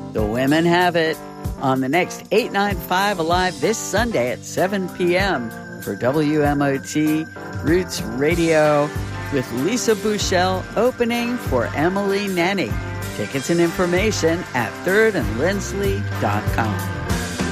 The women have it on the next 895 Alive this Sunday at 7 p.m. for WMOT Roots Radio with Lisa Bouchel opening for Emily Nenny. Tickets and information at thirdandlindsley.com.